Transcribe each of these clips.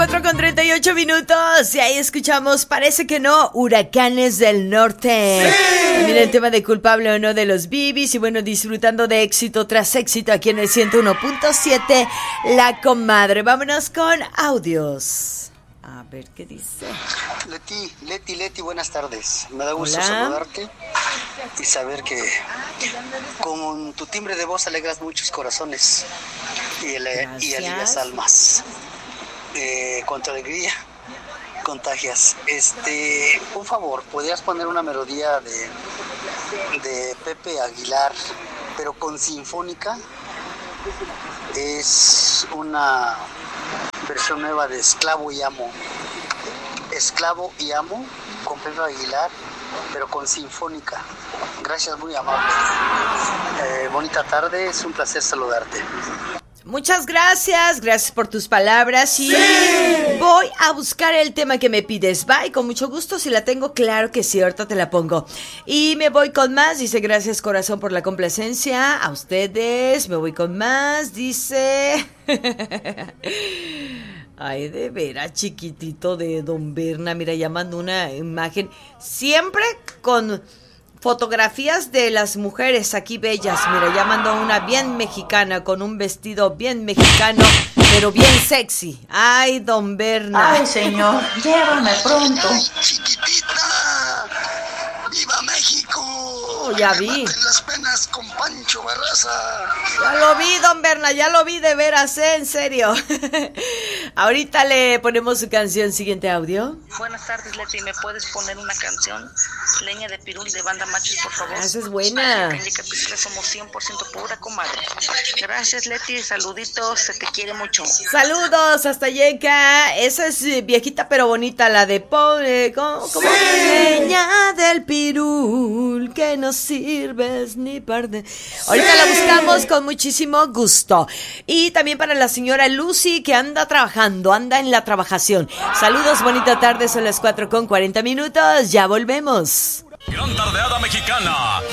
4:38. Y ahí escuchamos, parece que no, Huracanes del Norte. ¡Sí! También el tema de Culpable o No de los Bibis. Y bueno, disfrutando de éxito tras éxito aquí en el 101.7 La Comadre. Vámonos con audios. A ver qué dice. Leti, buenas tardes. Me da gusto saludarte y saber que con tu timbre de voz alegras muchos corazones y alivias almas. Con tu alegría contagias. Un favor, ¿podrías poner una melodía de Pepe Aguilar, pero con sinfónica? Es una versión nueva de Esclavo y Amo, con Pepe Aguilar, pero con sinfónica. Gracias, muy amable. Bonita tarde, es un placer saludarte. Muchas gracias por tus palabras y ¡sí! Voy a buscar el tema que me pides. Bye, con mucho gusto, si la tengo, claro que sí, ahorita te la pongo. Y me voy con más, dice, gracias corazón por la complacencia, a ustedes, me voy con más, dice... Ay, de veras, chiquitito de Don Berna, mira, ya mandó una imagen, siempre con... fotografías de las mujeres aquí bellas. Mira, ya mandó una bien mexicana, con un vestido bien mexicano, pero bien sexy. Ay, Don Berna. Ay, señor, llévame pronto. Chiquitita, ¡viva México! Oh, ya vi. Maten las penas con Pancho Barraza. Ya lo vi, Don Berna, ya lo vi de veras, en serio. Ahorita le ponemos su canción. Siguiente audio. Buenas tardes, Leti, ¿me puedes poner una canción? Leña de Pirul de Banda Machos, por favor. Esa es buena. Somos 100% pura comadre. Gracias, Leti, saluditos, se te quiere mucho. Saludos hasta Yeca. Esa es viejita pero bonita, la de pobre, ¿cómo? ¡Sí! Leña del Pirul, que no sirves ni parte. Ahorita la buscamos con muchísimo gusto. Y también para la señora Lucy, que anda trabajando, anda en la trabajación. Saludos, bonita tarde, son las 4:40. Ya volvemos. Gran tardeada mexicana.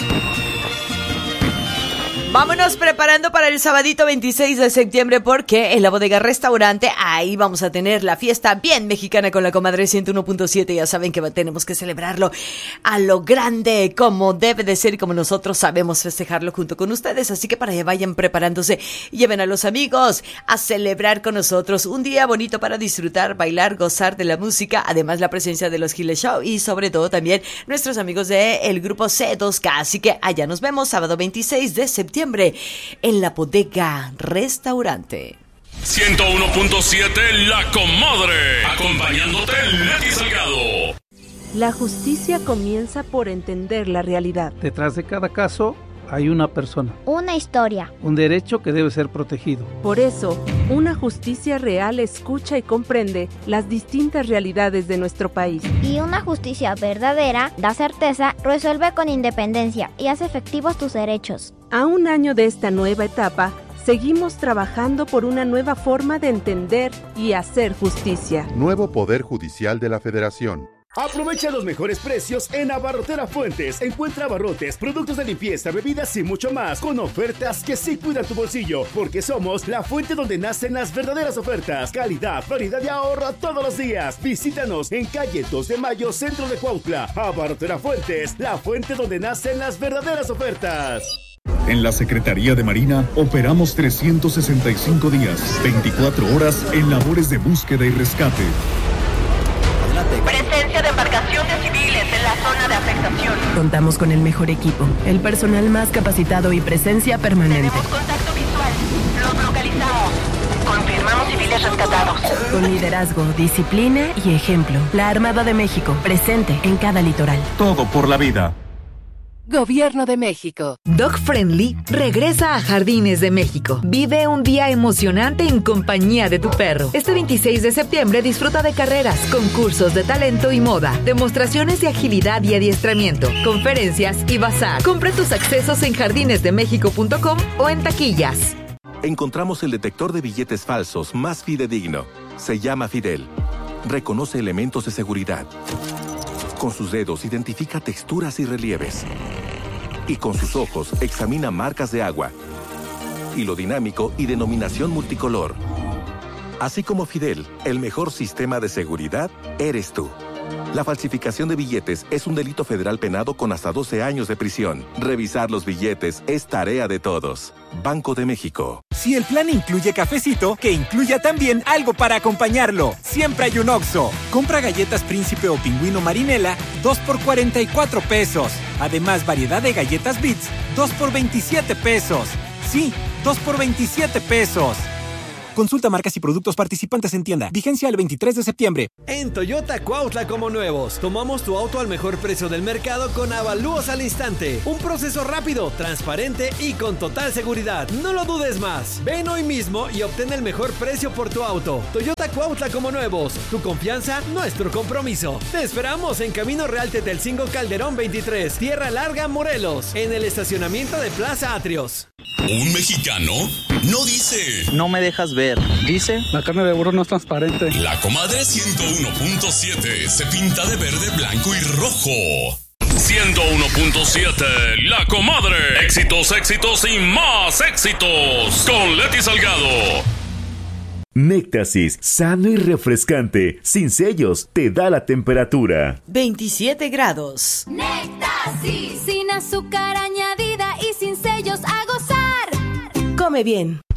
Vámonos preparando para el sabadito 26 de septiembre, porque en la Bodega Restaurante ahí vamos a tener la fiesta bien mexicana con la Comadre 101.7. Ya saben que tenemos que celebrarlo a lo grande, como debe de ser y como nosotros sabemos festejarlo junto con ustedes. Así que para allá vayan preparándose y lleven a los amigos a celebrar con nosotros un día bonito para disfrutar, bailar, gozar de la música, además la presencia de los Giles Show y sobre todo también nuestros amigos del grupo C2K. Así que allá nos vemos sábado 26 de septiembre en la Bodega Restaurante. 101.7 La Comadre, acompañándote Leti Salgado. La justicia comienza por entender la realidad. Detrás de cada caso hay una persona, una historia, un derecho que debe ser protegido. Por eso, una justicia real escucha y comprende las distintas realidades de nuestro país. Y una justicia verdadera da certeza, resuelve con independencia y hace efectivos tus derechos. A un año de esta nueva etapa, seguimos trabajando por una nueva forma de entender y hacer justicia. Nuevo Poder Judicial de la Federación. Aprovecha los mejores precios en Abarrotera Fuentes. Encuentra abarrotes, productos de limpieza, bebidas y mucho más, con ofertas que sí cuidan tu bolsillo, porque somos la fuente donde nacen las verdaderas ofertas. Calidad, variedad y ahorro todos los días. Visítanos en calle 2 de Mayo, centro de Cuautla. Abarrotera Fuentes, la fuente donde nacen las verdaderas ofertas. En la Secretaría de Marina operamos 365 días, 24 horas en labores de búsqueda y rescate. Presencia de embarcaciones civiles en la zona de afectación. Contamos con el mejor equipo, el personal más capacitado y presencia permanente. Tenemos contacto visual. Los localizamos. Confirmamos civiles rescatados. Con liderazgo, disciplina y ejemplo. La Armada de México, presente en cada litoral. Todo por la vida. Gobierno de México. Dog Friendly regresa a Jardines de México. Vive un día emocionante en compañía de tu perro. Este 26 de septiembre disfruta de carreras, concursos de talento y moda, demostraciones de agilidad y adiestramiento, conferencias y bazar. Compra tus accesos en jardinesdemexico.com o en taquillas. Encontramos el detector de billetes falsos más fidedigno. Se llama Fidel. Reconoce elementos de seguridad. Con sus dedos identifica texturas y relieves. Y con sus ojos examina marcas de agua, hilo dinámico y denominación multicolor. Así como Fidel, el mejor sistema de seguridad eres tú. La falsificación de billetes es un delito federal penado con hasta 12 años de prisión. Revisar los billetes es tarea de todos. Banco de México. Si el plan incluye cafecito, que incluya también algo para acompañarlo. Siempre hay un Oxxo. Compra galletas Príncipe o Pingüino Marinela, 2 por 44 pesos. Además, variedad de galletas Bits, 2 por 27 pesos. Sí, 2 por 27 pesos. Consulta marcas y productos participantes en tienda. Vigencia el 23 de septiembre. En Toyota Cuautla como nuevos. Tomamos tu auto al mejor precio del mercado con avalúos al instante. Un proceso rápido, transparente y con total seguridad. No lo dudes más. Ven hoy mismo y obtén el mejor precio por tu auto. Toyota Cuautla como nuevos. Tu confianza, nuestro compromiso. Te esperamos en Camino Real Tetelcingo Calderón 23, Tierra Larga, Morelos. En el estacionamiento de Plaza Atrios. Un mexicano no dice: no me dejas ver. Dice: la carne de burro no es transparente. La Comadre 101.7 se pinta de verde, blanco y rojo. 101.7 La Comadre. Éxitos, éxitos y más éxitos. Con Leti Salgado. Néctasis, sano y refrescante, sin sellos, te da la temperatura. 27 grados. Néctasis, sin azúcar añadida y sin sellos, a gozar. Come bien.